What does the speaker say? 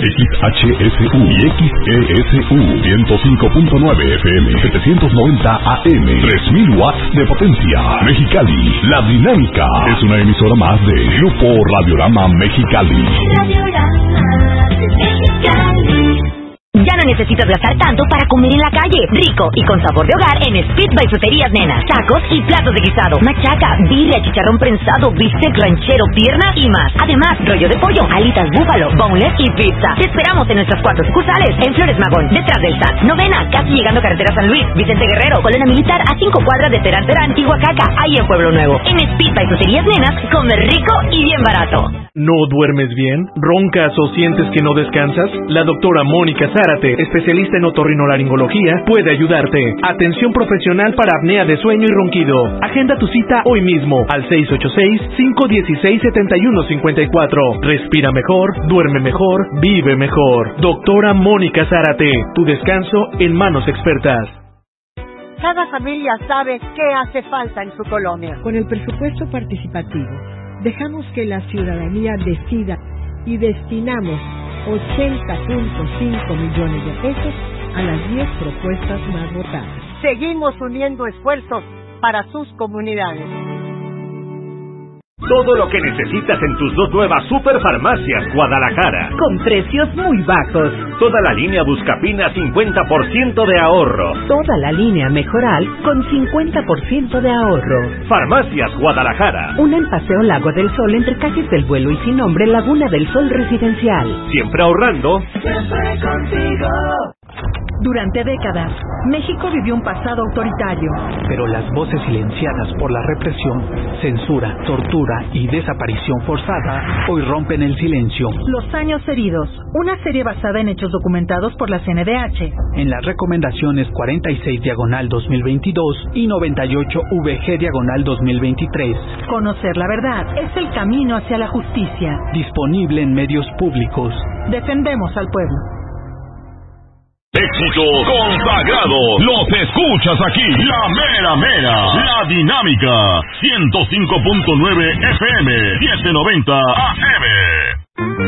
XHSU y XESU 105.9 FM, 790 AM, 3000 watts de potencia. Mexicali, La Dinámica es una emisora más de Grupo Radiorama Mexicali. Ya no necesitas gastar tanto para comer en la calle. Rico y con sabor de hogar en Speed by Fruterías Nena. Tacos y platos de guisado, machaca, birria, chicharrón prensado, bistec ranchero, pierna y más. Además, rollo de pollo, alitas búfalo, boneless y pizza. Te esperamos en nuestras 4 sucursales. En Flores Magón, detrás del SAT. Novena, casi llegando a Carretera San Luis. Vicente Guerrero, Colena Militar, a 5 cuadras de Terán Terán y Huacaca. Ahí en Pueblo Nuevo. En Speed by Fruterías Nenas, come rico y bien barato. ¿No duermes bien? ¿Roncas o sientes que no descansas? La doctora Mónica Zárate, especialista en otorrinolaringología, puede ayudarte. Atención profesional para apnea de sueño y ronquido. Agenda tu cita hoy mismo al 686-516-7154. Respira mejor, duerme mejor, vive mejor. Doctora Mónica Zárate, tu descanso en manos expertas. Cada familia sabe qué hace falta en su colonia. Con el presupuesto participativo, dejamos que la ciudadanía decida y destinamos 80.5 millones de pesos a las 10 propuestas más votadas. Seguimos uniendo esfuerzos para sus comunidades. Todo lo que necesitas en tus 2 nuevas Superfarmacias Guadalajara. Con precios muy bajos. Toda la línea Buscapina 50% de ahorro. Toda la línea Mejoral con 50% de ahorro. Farmacias Guadalajara. Una en Paseo Lago del Sol entre Calles del Vuelo y Sin Nombre, Laguna del Sol Residencial. Siempre ahorrando. Siempre contigo. Durante décadas, México vivió un pasado autoritario. Pero las voces silenciadas por la represión, censura, tortura y desaparición forzada hoy rompen el silencio. Los años heridos, una serie basada en hechos documentados por la CNDH. En las recomendaciones 46/2022 y 98/VG/2023. Conocer la verdad es el camino hacia la justicia. Disponible en medios públicos. Defendemos al pueblo. Éxito consagrado. Los escuchas aquí. La mera mera. La Dinámica. 105.9 FM. 790 AM.